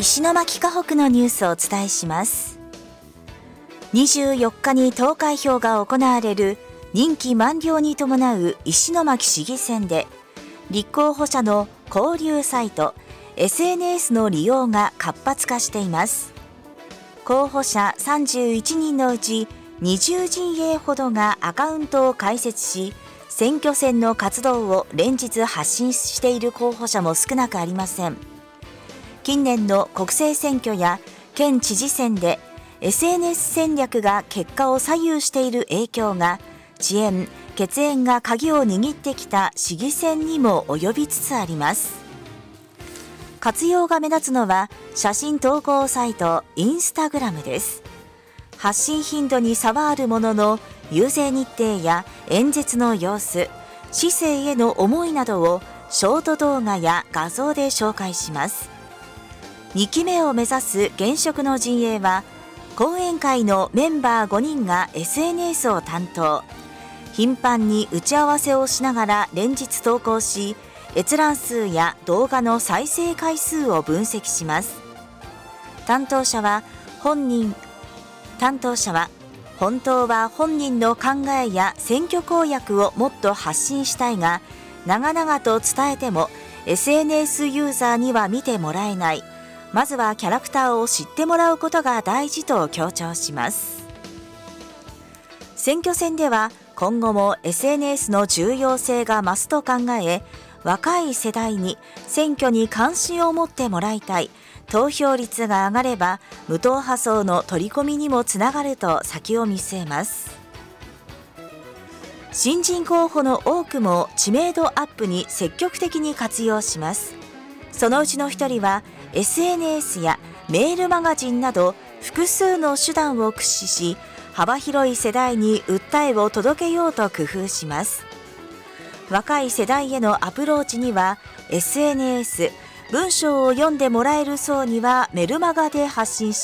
石巻河北のニュースをお伝えします。24日に投開票が行われる任期満了に伴う石巻市議選で、立候補者の交流サイト、SNS の利用が活発化しています。候補者31人のうち20陣営ほどがアカウントを開設し、選挙戦の活動を連日発信している候補者も少なくありません。近年の国政選挙や県知事選で SNS 戦略が結果を左右している影響が、遅延・血縁が鍵を握ってきた市議選にも及びつつあります。活用が目立つのは写真投稿サイトインスタグラムです。発信頻度に差はあるものの、遊説日程や演説の様子、市政への思いなどをショート動画や画像で紹介します。2期目を目指す現職の陣営は、後援会のメンバー5人が SNS を担当。頻繁に打ち合わせをしながら連日投稿し、閲覧数や動画の再生回数を分析します。担当者は本当は本人の考えや選挙公約をもっと発信したいが、長々と伝えても SNS ユーザーには見てもらえない。まずはキャラクターを知ってもらうことが大事と強調します。選挙戦では今後も SNS の重要性が増すと考え、若い世代に選挙に関心を持ってもらいたい。投票率が上がれば無党派層の取り込みにもつながると先を見据えます。新人候補の多くも知名度アップに積極的に活用します。そのうちの一人は SNS やメールマガジンなど複数の手段を駆使し、幅広い世代に訴えを届けようと工夫します。若い世代へのアプローチには SNS、文章を読んでもらえる層にはメルマガで発信し、